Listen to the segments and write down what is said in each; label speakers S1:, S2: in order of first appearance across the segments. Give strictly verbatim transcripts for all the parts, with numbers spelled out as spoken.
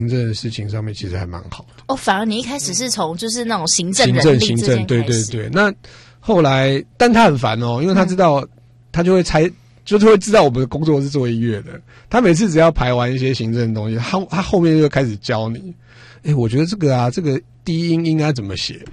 S1: 行政的事情上面其实还蛮好的。
S2: 哦，反而你一开始是从就是那种行政
S1: 行
S2: 人力
S1: 政行政，
S2: 这件开始
S1: 对对对。那后来，但他很烦哦，因为他知道、嗯、他就会猜，就是会知道我们的工作是做音乐的。他每次只要排完一些行政的东西，他他后面就开始教你。哎，我觉得这个啊，这个低音应该怎么写？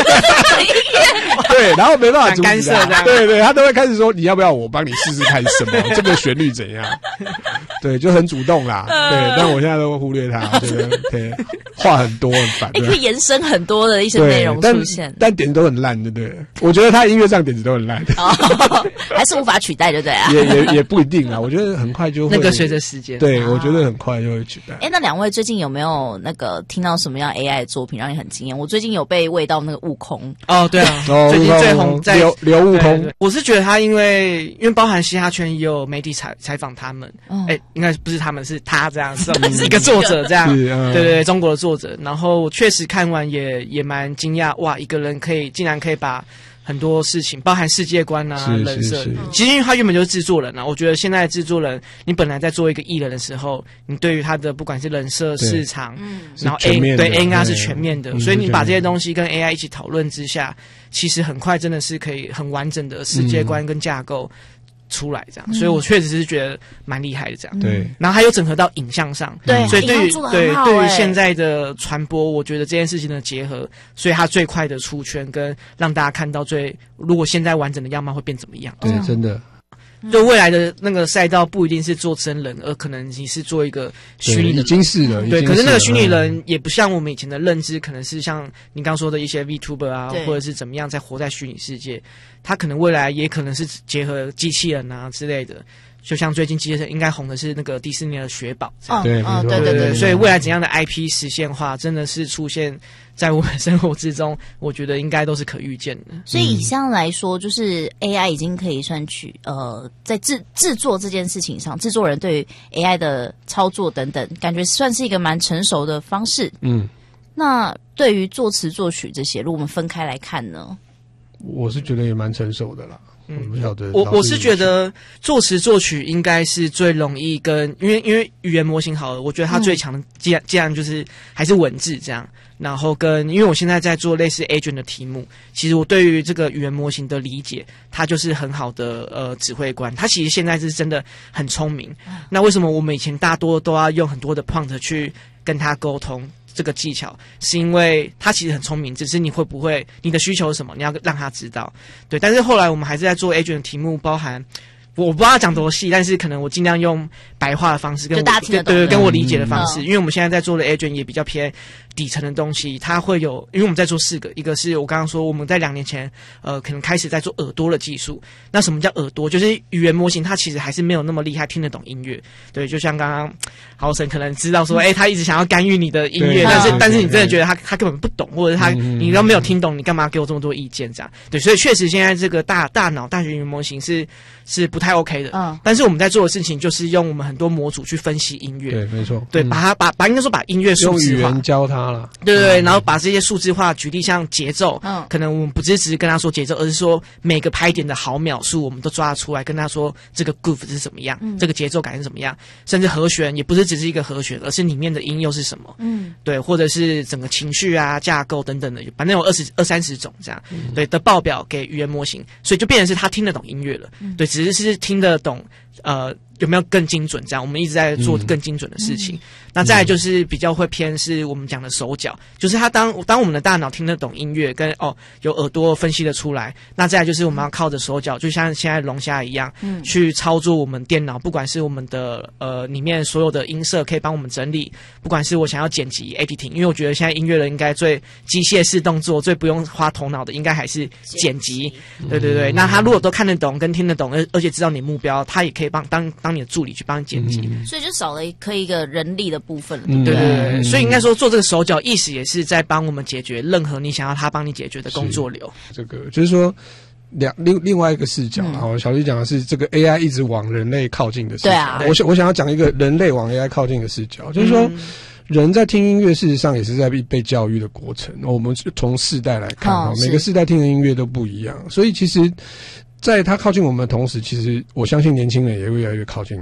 S1: 对，然后没办法阻止他，对对，他都会开始说你要不要我帮你试试看什么这个旋律怎样？对，就很主动啦。对，但我现在都会忽略他，觉得对话很多很烦。
S2: 你可以延伸很多的一些内容出现，
S1: 但, 但点子都很烂，对不对？我觉得他音乐上点子都很烂，
S2: 哦、还是无法取代，对不对啊？
S1: 也也也不一定啊，我觉得很快就会
S3: 那个随着时间，
S1: 对、啊、我觉得很快就会取代。
S2: 哎，那两位最近有没有那个听到什么样 A I 的作品让你很惊艳？我最近有被喂到那个悟空
S3: 哦，对啊，
S1: 哦、
S3: 最近最红在
S1: 刘刘悟空，
S3: 我是觉得他因为因为包含嘻哈圈也有媒体采采访他们，哎、哦，应该不是他们是他这样，是是一个作者这样，
S1: 是嗯、
S3: 对对对，中国的作者。然后确实看完也也蛮惊讶，哇，一个人可以竟然可以把很多事情，包含世界观啊、人设，其实因为他原本就是制作人啊。我觉得现在的制作人，你本来在做一个艺人的时候，你对于他的不管是人设、市场，然后 A 对 A R 是全面的，所以你把这些东西跟 A I 一起讨论之下，其实很快真的是可以很完整的世界观跟架构出来这样，嗯、所以我确实是觉得蛮厉害的这样。
S1: 对，
S3: 然后还有整合到影像上，
S2: 对，
S3: 所以对于对对于
S2: 现
S3: 现在的传播，我觉得这件事情的结合，所以它最快的出圈跟让大家看到最，如果现在完整的样貌会变怎么样？
S1: 对，真的。
S3: 就未来的那个赛道不一定是做真人，而可能你是做一个虚拟的人，
S1: 已经是了。
S3: 对，可是那个虚拟人也不像我们以前的认知，可能是像你刚刚说的一些 VTuber 啊，或者是怎么样在活在虚拟世界，他可能未来也可能是结合机器人啊之类的。就像最近机器人应该红的是那个迪士尼的雪宝，
S2: 哦，对，
S3: 哦，对对对，所以未来怎样的 I P 实现化，真的是出现在我们生活之中，我觉得应该都是可预见的。
S2: 所以以上来说，就是 A I 已经可以算去呃，在制制作这件事情上，制作人对于 A I 的操作等等，感觉算是一个蛮成熟的方式。嗯，那对于作词作曲这些，如果我们分开来看呢？
S1: 我是觉得也蛮成熟的啦。
S3: 嗯，
S1: 我不晓得。
S3: 我我是觉得作词作曲应该是最容易跟，因为因为语言模型好了，我觉得它最强的既然既然就是还是文字这样，然后跟因为我现在在做类似 agent 的题目，其实我对于这个语言模型的理解，它就是很好的呃指挥官，它其实现在是真的很聪明。那为什么我们以前大多都要用很多的 prompt 去跟他沟通？这个技巧是因为他其实很聪明，只是你会不会你的需求是什么，你要让他知道。对，但是后来我们还是在做 agent 的题目，包含我不知道讲多细，但是可能我尽量用白话的方式跟我对对跟我理解的方式，嗯、因为我们现在在做的 agent 也比较偏底层的东西，它会有，因为我们在做四个，一个是我刚刚说我们在两年前呃可能开始在做耳朵的技术。那什么叫耳朵？就是语言模型它其实还是没有那么厉害，听得懂音乐。对，就像刚刚豪神可能知道说，哎、欸，他一直想要干预你的音乐，但是但是你真的觉得他他根本不懂，或者他你都没有听懂，你干嘛给我这么多意见？这样对，所以确实现在这个大大脑大学语言模型是是不太 OK 的。嗯，但是我们在做的事情就是用我们很多模组去分析音乐。
S1: 对，没错。
S3: 对，把它把把应该说把音乐数字化，
S1: 用语言教他了。
S3: 对对对，然后把这些数字化，举例像节奏，嗯，可能我们不只是跟他说节奏，而是说每个拍点的毫秒数，我们都抓得出来，跟他说这个 groove 是怎么样，嗯、这个节奏感是怎么样，甚至和弦也不是只是一个和弦，而是里面的音又是什么，嗯，对，或者是整个情绪啊、架构等等的，反正有二十二三十种这样，嗯、对的报表给语言模型，所以就变成是他听得懂音乐了，嗯、对，只是是听得懂，呃。有没有更精准？这样我们一直在做更精准的事情。嗯、那再来就是比较会偏是我们讲的手脚，就是他当当我们的大脑听得懂音乐，跟哦有耳朵分析得出来，那再来就是我们要靠着手脚，就像现在龙虾一样，嗯，去操作我们电脑，不管是我们的呃里面所有的音色可以帮我们整理，不管是我想要剪辑 editing， 因为我觉得现在音乐人应该最机械式动作、最不用花头脑的，应该还是剪辑。对对对，嗯、那他如果都看得懂跟听得懂，而而且知道你目标，他也可以帮当当。你的助理去帮你剪辑，
S2: 嗯、所以就少了可以一个人力的部分了，
S3: 嗯、对对对，嗯、所以应该说做这个手脚意识也是在帮我们解决任何你想要他帮你解决的工作流。
S1: 这个就是说两另另外一个视角，好、嗯，小丽讲的是这个 A I 一直往人类靠近的视角。对啊，我想我想要讲一个人类往 A I 靠近的视角，就是说。嗯人在听音乐，事实上也是在被被教育的过程。我们从世代来看，哦、每个世代听的音乐都不一样，所以其实，在他靠近我们的同时，其实我相信年轻人也会越来越靠近他。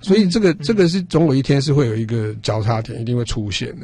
S1: 所以这个、嗯、这个是总有一天是会有一个交叉点，一定会出现的。